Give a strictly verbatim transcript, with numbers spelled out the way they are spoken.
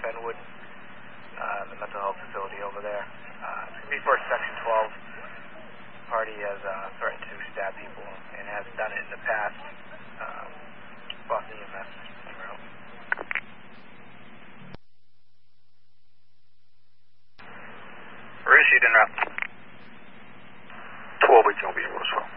Penwood, uh, the mental health facility over there. Uh, it's going to be for Section twelve. The party has uh, threatened to stab people and has done it in the past. Um, Boston E M S, number help. Received en route. twelve 已经被我说。